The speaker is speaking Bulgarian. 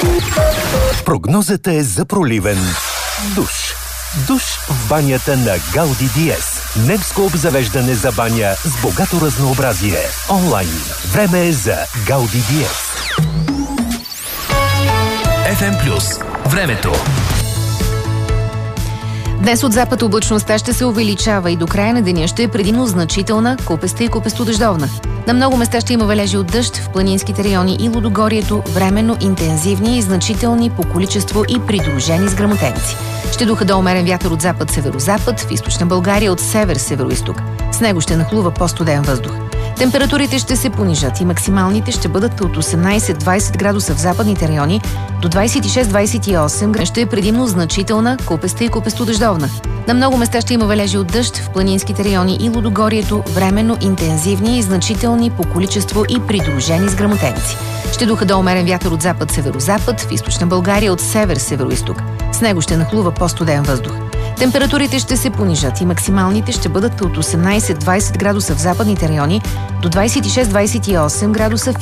Прогнозата е за проливен душ. Душ в банята на Гауди Диез. Немско обзавеждане за баня с богато разнообразие. Онлайн. Време е за Гауди Диез. FM+. Времето. Днес от запад облачността ще се увеличава и до края на деня ще е предимно значителна, купеста и купестодъждовна. На много места ще има валежи от дъжд, в планинските райони и лудогорието временно интензивни и значителни по количество и придружени с гръмотевици. Ще духа до умерен вятър от запад-северозапад, в източна България от север-североизток. С него ще нахлува по-студен въздух. Температурите ще се понижат и максималните ще бъдат от 18-20 градуса в западните райони до 26-28 градуса. Ще е предимно значителна, купеста и купестодъждовна. На много места ще има валежи от дъжд, в планинските райони и лудогорието временно интензивни и значителни по количество и придружени с гръмотевици. Ще духа до умерен вятър от запад-северозапад, в източна България от север-североизток. С него ще нахлува по-студен въздух. Температурите ще се понижат и максималните ще бъдат от 18-20 градуса в западните райони до 26-28 градуса в